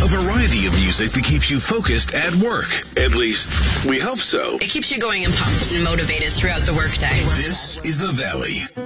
A variety of music that keeps you focused at work. At least, we hope so. It keeps you going and pumped and motivated throughout the workday. This is The Valley.